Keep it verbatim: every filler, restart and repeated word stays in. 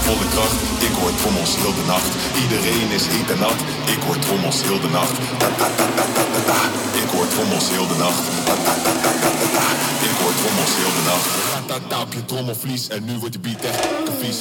volle kracht. Ik hoor trommels heel de nacht. Iedereen is heet en nat. Ik hoor trommels heel de nacht. Ta ta ta ta ta ta ta. Ik hoor trommels heel de nacht. Ta ta ta ta ta ta ta. Ik hoor trommels heel de nacht. Ta ta ta op je trommelvlies en nu wordt de beat echt vies.